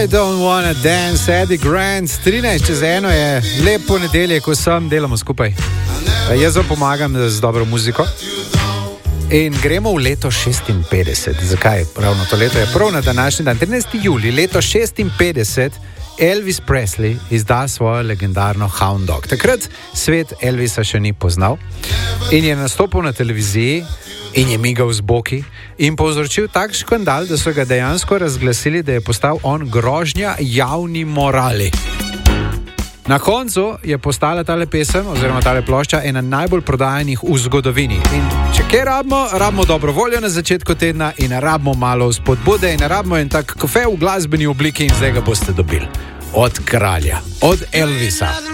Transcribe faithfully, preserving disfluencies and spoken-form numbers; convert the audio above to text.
I don't wanna dance, Eddie Grant. trinajst čez eno je lep ponedeljek, ko sem delamo skupaj. Jaz vam pomagam z dobro muziko. In gremo v leto šestinpetdeset. Zakaj? Ravno to leto je prav na današnji dan, trinajsti julij, leto šestinpetdeset. Elvis Presley izda svojo legendarno Hound Dog. Takrat svet Elvisa še ni poznal in je nastopil na televiziji in je migal z boki in povzročil tak škandal, da so ga dejansko razglasili, da je postal on grožnja javni morali. Na koncu je postala tale pesem oziroma tale plošča ena najbolj prodajanih v zgodovini. In če kaj rabimo, rabimo dobro voljo na začetku tedna in rabimo malo spodbude in rabimo en tak kafe v glasbeni obliki in zdaj ga boste dobili. Od kralja, od Elvisa.